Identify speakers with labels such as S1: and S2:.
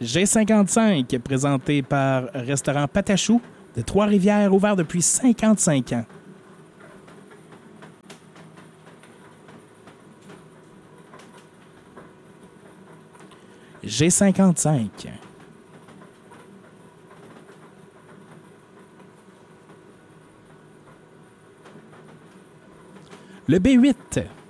S1: G55, présenté par Restaurant Patachou de Trois-Rivières, ouvert depuis 55 ans. G55. Le B8,